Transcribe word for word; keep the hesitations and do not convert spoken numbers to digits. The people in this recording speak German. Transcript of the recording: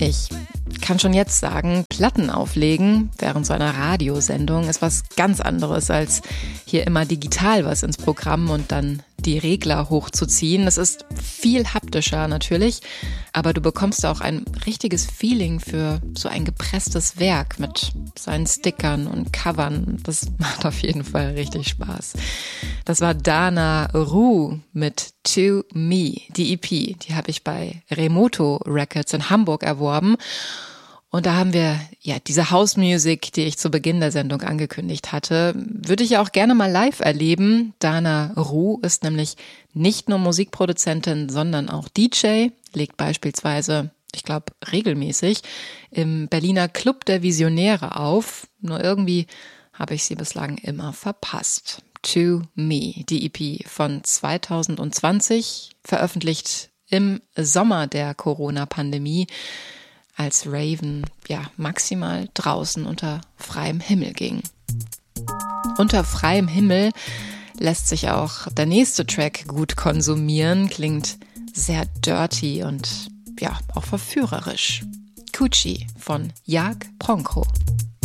Ich kann schon jetzt sagen, Platten auflegen während so einer Radiosendung ist was ganz anderes, als hier immer digital was ins Programm und dann die Regler hochzuziehen. Das ist viel haptischer natürlich, aber du bekommst auch ein richtiges Feeling für so ein gepresstes Werk mit seinen Stickern und Covern. Das macht auf jeden Fall richtig Spaß. Das war Dana Roux mit To Me, die E P. Die habe ich bei Remoto Records in Hamburg erworben. Und da haben wir ja diese House Music, die ich zu Beginn der Sendung angekündigt hatte, würde ich ja auch gerne mal live erleben. Dana Roux ist nämlich nicht nur Musikproduzentin, sondern auch D J, legt beispielsweise, ich glaube, regelmäßig im Berliner Club der Visionäre auf. Nur irgendwie habe ich sie bislang immer verpasst. To Me, die E P von zwanzig zwanzig, veröffentlicht im Sommer der Corona-Pandemie, als Raven ja maximal draußen unter freiem Himmel ging. Unter freiem Himmel lässt sich auch der nächste Track gut konsumieren, klingt sehr dirty und ja auch verführerisch. Coochie von Jag Bronco.